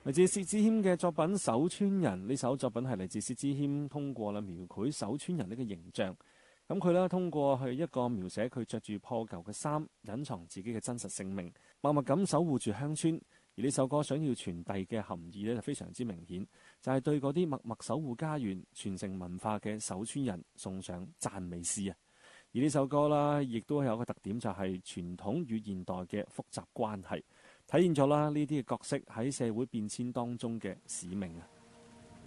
嚟自薛之謙嘅作品《守村人》，呢首作品係嚟自薛之謙通過啦描繪守村人呢個形象。咁佢咧通過去一個描寫佢着住破舊嘅衫，隱藏自己嘅真實姓名，默默咁守護住鄉村。而呢首歌想要傳遞嘅含義呢，就非常之明顯，就係對嗰啲默默守護家園、傳承文化嘅守村人送上讚美詩啊！而呢首歌啦，亦都有一個特點，就係傳統與現代嘅複雜關係，體現咗啦呢啲嘅角色喺社會變遷當中嘅使命啊！